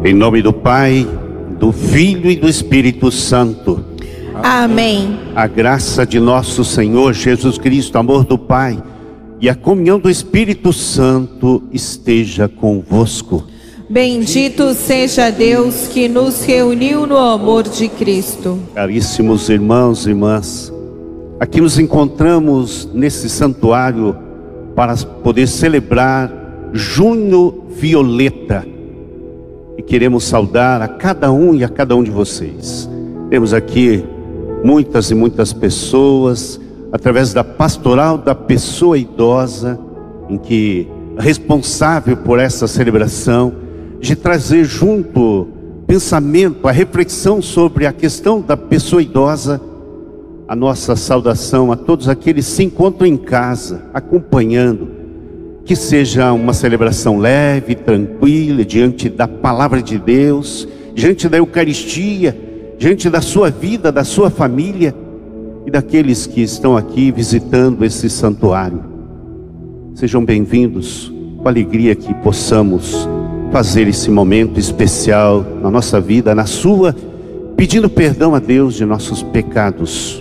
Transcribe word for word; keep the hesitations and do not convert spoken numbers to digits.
Em nome do Pai, do Filho e do Espírito Santo. Amém. A graça de nosso Senhor Jesus Cristo, o amor do Pai e a comunhão do Espírito Santo esteja convosco. Bendito seja Deus que nos reuniu no amor de Cristo. Caríssimos irmãos e irmãs, aqui nos encontramos nesse santuário para poder celebrar Junho Violeta. E queremos saudar a cada um e a cada um de vocês. Temos aqui muitas e muitas pessoas, através da pastoral da pessoa idosa, em que responsável por essa celebração, de trazer junto pensamento, a reflexão sobre a questão da pessoa idosa, a nossa saudação a todos aqueles que se encontram em casa, acompanhando. Que seja uma celebração leve, tranquila, diante da palavra de Deus, diante da Eucaristia, diante da sua vida, da sua família e daqueles que estão aqui visitando esse santuário. Sejam bem-vindos, com alegria que possamos fazer esse momento especial na nossa vida, na sua, pedindo perdão a Deus de nossos pecados.